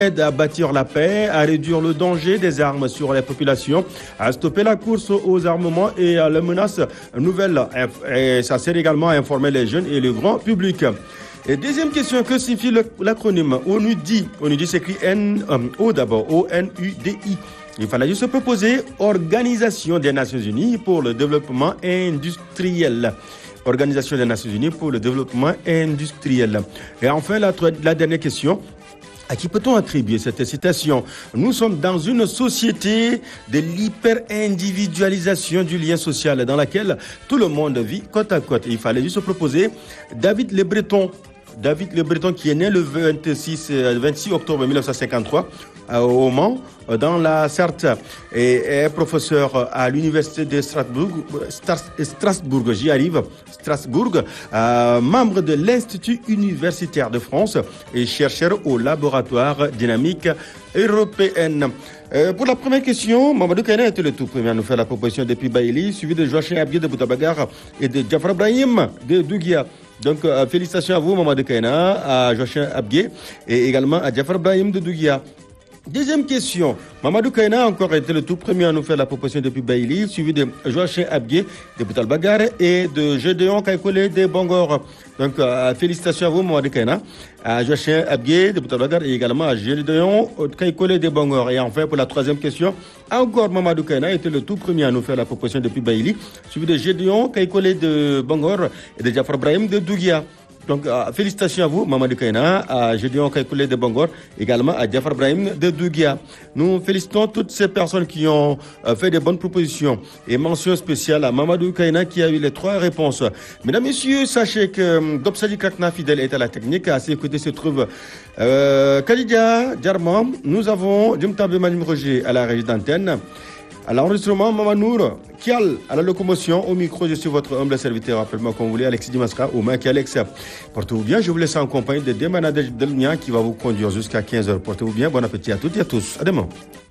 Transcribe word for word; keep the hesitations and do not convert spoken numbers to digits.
aide à bâtir la paix, à réduire le danger des armes sur les populations, à stopper la course aux armements et à la menace nouvelle. Et ça sert également à informer les jeunes et le grand public. Et deuxième question, que signifie l'acronyme ONUDI? ONUDI s'écrit N, euh, O d'abord, O N U D I. Il fallait juste se proposer Organisation des Nations Unies pour le développement industriel. Organisation des Nations Unies pour le développement industriel. Et enfin, la, la dernière question. À qui peut-on attribuer cette citation? Nous sommes dans une société de l'hyper-individualisation du lien social dans laquelle tout le monde vit côte à côte. Il fallait juste se proposer David Le Breton. David Le Breton qui est né le vingt-six, vingt-six octobre mille neuf cent cinquante-trois au Mans, dans la Sarthe, et est professeur à l'université de Strasbourg, Strasbourg, j'y arrive, Strasbourg, euh, membre de l'Institut universitaire de France et chercheur au laboratoire dynamique européenne. Euh, pour la première question, Mamadou Kaina était le tout premier à nous faire la proposition depuis Baïli, suivi de Joachim Abdié de Boutabagar et de Jafar Brahim de Dougia. Donc, euh, félicitations à vous, Mamadou Kaina, à Joachim Abdié et également à Jafar Brahim de Dougia. Deuxième question. Mamadou Kaina a encore été le tout premier à nous faire la proposition depuis Baïli, suivi de Joachim Abdié de Boutalbagar et de Gédéon Kaikole de Bangor. Donc, euh, félicitations à vous, Mamadou Kaina, à Joachim Abdié de Boutalbagar et également à Gédéon Kaikole de Bangor. Et enfin, pour la troisième question, encore Mamadou Kaina a été le tout premier à nous faire la proposition depuis Baïli, suivi de Gédéon Kaikole de Bangor et de Jafar Brahim de Dougia. Donc, euh, félicitations à vous, Mamadou Kaina, à Gédéon Kaikole de Bangor, également à Jafar Brahim de Dougia. Nous félicitons toutes ces personnes qui ont euh, fait des bonnes propositions. Et mention spéciale à Mamadou Kaina qui a eu les trois réponses. Mesdames, Messieurs, sachez que euh, Dobsadi Krakna, fidèle, est à la technique. À ses côtés se trouve euh, Khalidia Djarmam. Nous avons Djumtabe Manim Roger à la régie d'antenne. À l'enregistrement, Mamanour, Kial, à la locomotion, au micro, je suis votre humble serviteur, appelle-moi comme vous voulez, Alexis Dimasra, ou Maki Alex. Portez-vous bien, je vous laisse en compagnie de Demanadej Delnia qui va vous conduire jusqu'à quinze heures. Portez-vous bien, bon appétit à toutes et à tous. À demain.